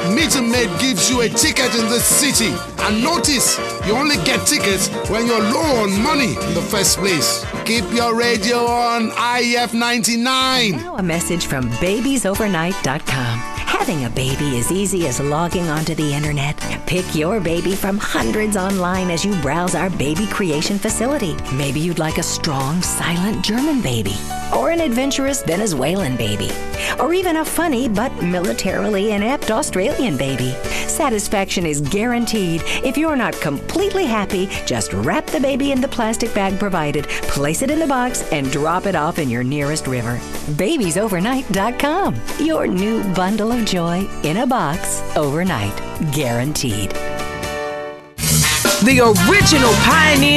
Meet and Mate gives you a ticket in the city. And notice, you only get tickets when you're low on money in the first place. Keep your radio on IF 99. Now a message from babiesovernight.com. Having a baby is easy as logging onto the internet. Pick your baby from hundreds online as you browse our baby creation facility. Maybe you'd like a strong, silent German baby, or an adventurous Venezuelan baby, or even a funny but militarily inept Australian baby. Satisfaction is guaranteed. If you're not completely happy, just wrap the baby in the plastic bag provided, place it in the box, and drop it off in your nearest river. Babiesovernight.com. Your new bundle of joy in a box overnight. Guaranteed. The original pioneer